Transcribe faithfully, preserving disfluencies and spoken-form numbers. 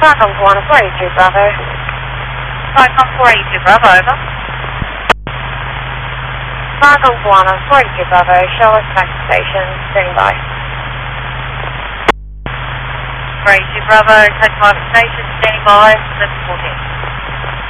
Falcon four one four eight two Bravo. Falcon four eight two Bravo, over. Falcon four one four eight two Bravo, show us back to station, standing by. four eight two Bravo, take five station, standing by, seven fourteen.